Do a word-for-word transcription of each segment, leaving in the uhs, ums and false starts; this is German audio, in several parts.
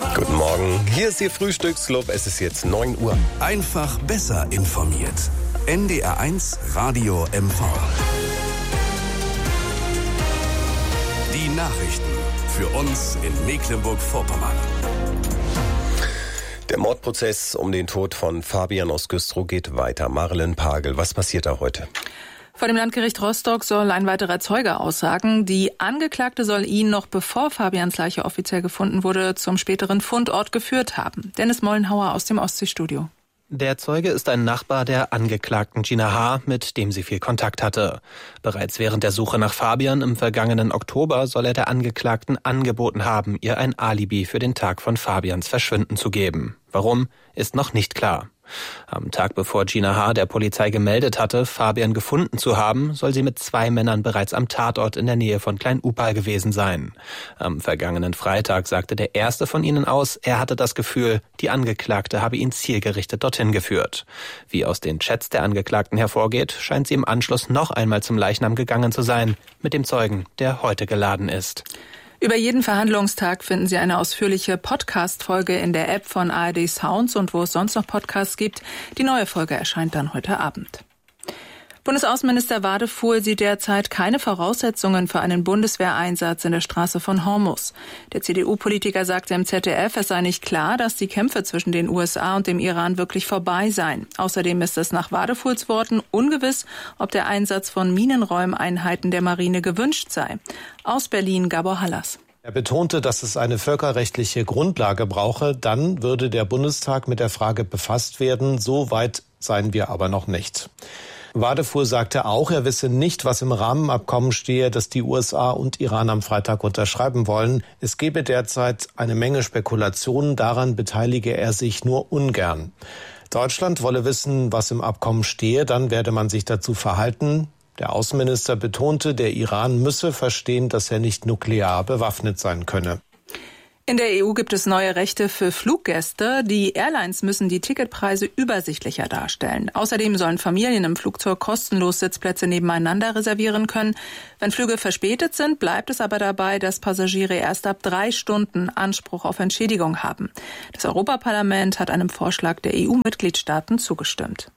Guten Morgen, hier ist Ihr Frühstücksclub. Es ist jetzt neun Uhr. Einfach besser informiert. N D R eins Radio M V. Die Nachrichten für uns in Mecklenburg-Vorpommern. Der Mordprozess um den Tod von Fabian aus Güstrow geht weiter. Marilyn Pagel, was passiert da heute? Vor dem Landgericht Rostock soll ein weiterer Zeuge aussagen. Die Angeklagte soll ihn, noch bevor Fabians Leiche offiziell gefunden wurde, zum späteren Fundort geführt haben. Dennis Mollenhauer aus dem Ostseestudio. Der Zeuge ist ein Nachbar der Angeklagten Gina H., mit dem sie viel Kontakt hatte. Bereits während der Suche nach Fabian im vergangenen Oktober soll er der Angeklagten angeboten haben, ihr ein Alibi für den Tag von Fabians Verschwinden zu geben. Warum, ist noch nicht klar. Am Tag bevor Gina H. der Polizei gemeldet hatte, Fabian gefunden zu haben, soll sie mit zwei Männern bereits am Tatort in der Nähe von Klein-Upal gewesen sein. Am vergangenen Freitag sagte der erste von ihnen aus, er hatte das Gefühl, die Angeklagte habe ihn zielgerichtet dorthin geführt. Wie aus den Chats der Angeklagten hervorgeht, scheint sie im Anschluss noch einmal zum Leichnam gegangen zu sein, mit dem Zeugen, der heute geladen ist. Über jeden Verhandlungstag finden Sie eine ausführliche Podcast-Folge in der App von A R D Sounds und wo es sonst noch Podcasts gibt. Die neue Folge erscheint dann heute Abend. Bundesaußenminister Wadefuhl sieht derzeit keine Voraussetzungen für einen Bundeswehreinsatz in der Straße von Hormuz. Der C D U-Politiker sagte im Z D F, es sei nicht klar, dass die Kämpfe zwischen den U S A und dem Iran wirklich vorbei seien. Außerdem ist es nach Wadefuhls Worten ungewiss, ob der Einsatz von Minenräumeinheiten der Marine gewünscht sei. Aus Berlin Gabor Hallas. Er betonte, dass es eine völkerrechtliche Grundlage brauche. Dann würde der Bundestag mit der Frage befasst werden. So weit seien wir aber noch nicht. Wadefuhl sagte auch, er wisse nicht, was im Rahmenabkommen stehe, das die U S A und Iran am Freitag unterschreiben wollen. Es gebe derzeit eine Menge Spekulationen, daran beteilige er sich nur ungern. Deutschland wolle wissen, was im Abkommen stehe, dann werde man sich dazu verhalten. Der Außenminister betonte, der Iran müsse verstehen, dass er nicht nuklear bewaffnet sein könne. In der E U gibt es neue Rechte für Fluggäste. Die Airlines müssen die Ticketpreise übersichtlicher darstellen. Außerdem sollen Familien im Flugzeug kostenlos Sitzplätze nebeneinander reservieren können. Wenn Flüge verspätet sind, bleibt es aber dabei, dass Passagiere erst ab drei Stunden Anspruch auf Entschädigung haben. Das Europaparlament hat einem Vorschlag der E U-Mitgliedstaaten zugestimmt.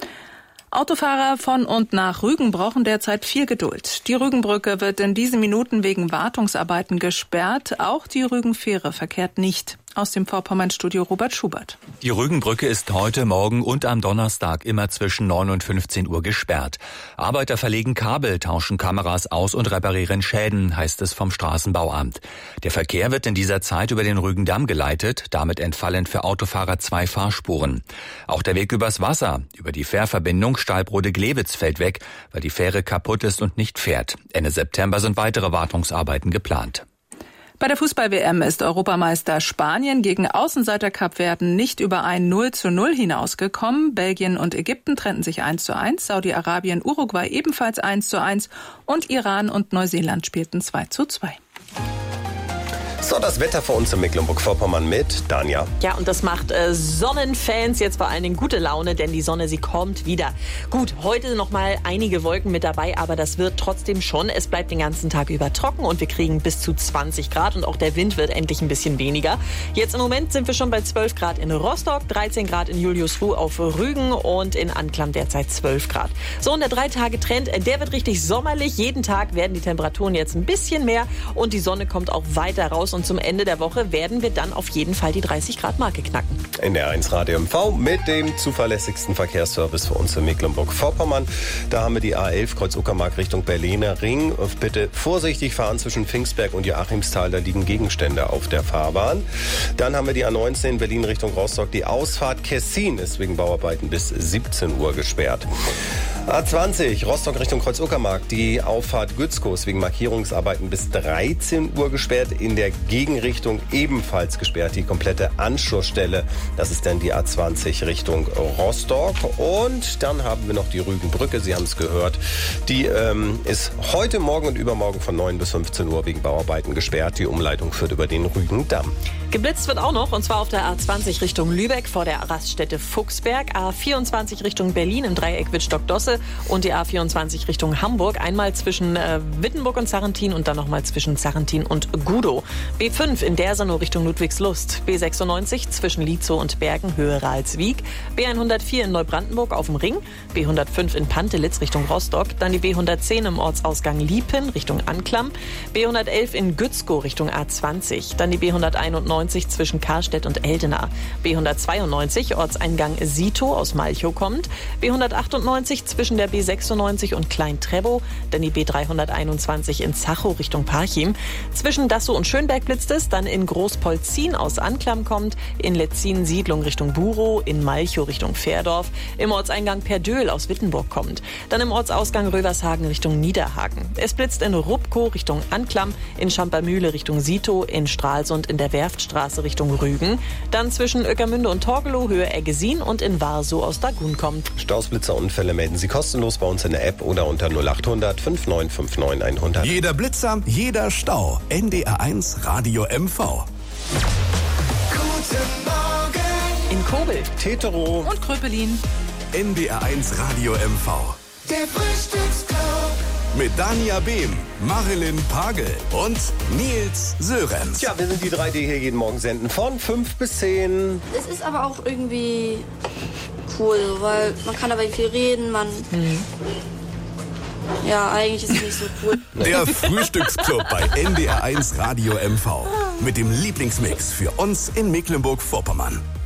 Autofahrer von und nach Rügen brauchen derzeit viel Geduld. Die Rügenbrücke wird in diesen Minuten wegen Wartungsarbeiten gesperrt. Auch die Rügenfähre verkehrt nicht. Aus dem Vorpommern-Studio Robert Schubert. Die Rügenbrücke ist heute, morgen und am Donnerstag immer zwischen neun und fünfzehn Uhr gesperrt. Arbeiter verlegen Kabel, tauschen Kameras aus und reparieren Schäden, heißt es vom Straßenbauamt. Der Verkehr wird in dieser Zeit über den Rügendamm geleitet. Damit entfallen für Autofahrer zwei Fahrspuren. Auch der Weg übers Wasser, über die Fährverbindung Stalbrode-Glewitz fällt weg, weil die Fähre kaputt ist und nicht fährt. Ende September sind weitere Wartungsarbeiten geplant. Bei der Fußball-W M ist Europameister Spanien gegen Außenseiter Kapverden nicht über ein null zu null hinausgekommen. Belgien und Ägypten trennten sich eins zu eins, Saudi-Arabien, Uruguay ebenfalls eins zu eins und Iran und Neuseeland spielten zwei zu zwei. So, das Wetter für uns in Mecklenburg-Vorpommern mit Danja. Ja, und das macht äh, Sonnenfans jetzt vor allen Dingen gute Laune, denn die Sonne, sie kommt wieder. Gut, heute noch mal einige Wolken mit dabei, aber das wird trotzdem schon. Es bleibt den ganzen Tag über trocken und wir kriegen bis zu zwanzig Grad und auch der Wind wird endlich ein bisschen weniger. Jetzt im Moment sind wir schon bei zwölf Grad in Rostock, dreizehn Grad in Juliusruh auf Rügen und in Anklam derzeit zwölf Grad. So, und der drei-Tage-Trend, der wird richtig sommerlich. Jeden Tag werden die Temperaturen jetzt ein bisschen mehr und die Sonne kommt auch weiter raus. Und zum Ende der Woche werden wir dann auf jeden Fall die dreißig Grad Marke knacken. In der eins Radio M V mit dem zuverlässigsten Verkehrsservice für uns in Mecklenburg-Vorpommern. Da haben wir die A elf Kreuz-Uckermark Richtung Berliner Ring. Bitte vorsichtig fahren zwischen Pfingstberg und Joachimsthal. Da liegen Gegenstände auf der Fahrbahn. Dann haben wir die A neunzehn Berlin Richtung Rostock. Die Ausfahrt Kessin ist wegen Bauarbeiten bis siebzehn Uhr gesperrt. A zwanzig Rostock Richtung Kreuz-Uckermark. Die Auffahrt Gützkow ist wegen Markierungsarbeiten bis dreizehn Uhr gesperrt. In der Gegenrichtung ebenfalls gesperrt. Die komplette Anschlussstelle, das ist dann die A zwanzig Richtung Rostock. Und dann haben wir noch die Rügenbrücke, Sie haben es gehört. Die ähm, ist heute Morgen und übermorgen von neun bis fünfzehn Uhr wegen Bauarbeiten gesperrt. Die Umleitung führt über den Rügendamm. Geblitzt wird auch noch, und zwar auf der A zwanzig Richtung Lübeck vor der Raststätte Fuchsberg. A vierundzwanzig Richtung Berlin im Dreieck Wittstock-Dosse. Straße und die A vierundzwanzig Richtung Hamburg. Einmal zwischen äh, Wittenburg und Sarrentin und dann nochmal zwischen Sarrentin und Gudow. B fünf in Dersanow Richtung Ludwigslust. B sechsundneunzig zwischen Lietzow und Bergen, Höhe Ralswiek. B hundertvier in Neubrandenburg auf dem Ring. B hundertfünf in Pantelitz Richtung Rostock. Dann die B hundertzehn im Ortsausgang Liepen Richtung Anklam. B hundertelf in Gützkow Richtung A zwanzig. Dann die B hunderteinundneunzig zwischen Karstedt und Eldena. B hundertzweiundneunzig Ortseingang Sito aus Malchow kommt. B hundertachtundneunzig zwischen der B sechsundneunzig und Klein-Trebow. Dann die B dreihunderteinundzwanzig in Zachow Richtung Parchim. Zwischen Dassow und Schönberg blitzt es. Dann in Großpolzin aus Anklam kommt. In Letzin Siedlung Richtung Burow. In Malchow Richtung Fährdorf. Im Ortseingang Perdöhl aus Wittenburg kommt. Dann im Ortsausgang Rövershagen Richtung Niederhagen. Es blitzt in Rupkow Richtung Anklam. In Schampermühle Richtung Sito. In Stralsund in der Werftstraße Richtung Rügen. Dann zwischen Öckermünde und Torgelow Höhe Eggesin und in Warsow aus Dagun kommt. Stausblitzerunfälle melden Sie kostenlos bei uns in der App oder unter null achthundert fünfundneunzig neunundfünfzig hundert. Jeder Blitzer, jeder Stau. N D R eins Radio M V. Guten Morgen In Kobel. Tetero Und Kröpelin. N D R eins Radio M V. Der Frühstücksclub. Mit Dania Behm, Marilyn Pagel und Nils Sörenz. Tja, wir sind die drei, die hier jeden Morgen senden. Von fünf bis zehn. Es ist aber auch irgendwie cool, weil man kann dabei viel reden, man... Mhm. Ja, eigentlich ist es nicht so cool. Der Frühstücksclub bei N D R eins Radio M V. Mit dem Lieblingsmix für uns in Mecklenburg-Vorpommern.